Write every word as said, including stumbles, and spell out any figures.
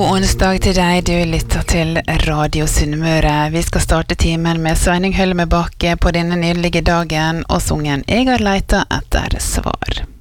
God onsdag til deg, du lytter til Radio Sunnmøre. Vi skal starte timen med Sveining Hølme Bakke på denne nydelige dagen og sungen «Jeg har leita etter svar».